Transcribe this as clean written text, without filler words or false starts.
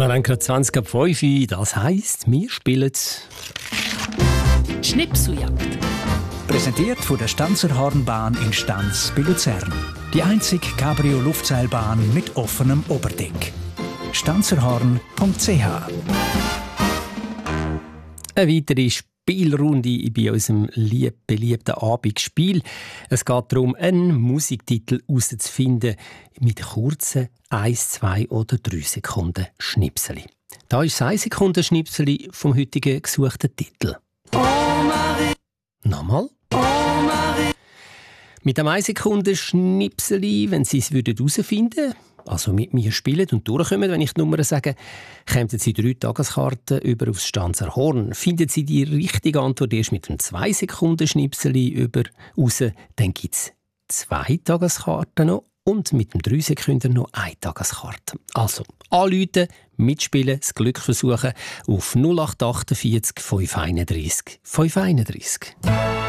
Wir haben gerade 20 ab 5 Uhr. Das heisst, wir spielen Schnipseljagd. Präsentiert von der Stanzerhornbahn in Stanz bei Luzern. Die einzige Cabrio-Luftseilbahn mit offenem Oberdeck. stanzerhorn.ch. eine weitere Spielrunde bei unserem beliebten Abendspiel. Es geht darum, einen Musiktitel herauszufinden mit kurzen 1, 2 oder 3 Sekunden Schnipseli. Da ist das 1 Sekunden Schnipseli vom heutigen gesuchten Titel. Oh Marie. Nochmal. Oh Marie. Mit dem 1 Sekunden Schnipseli, wenn Sie es herausfinden würden, also mit mir spielen und durchkommen, wenn ich die Nummer sage, kommen Sie 3 Tageskarten über aufs Stanzer Horn. Finden Sie die richtige Antwort erst mit dem 2 Sekunden Schnipseli raus, dann gibt es 2 Tageskarten noch und mit dem 3 Sekunden noch 1 Tageskarte. Also, anrufen, mitspielen, das Glück versuchen auf 0848 531 531.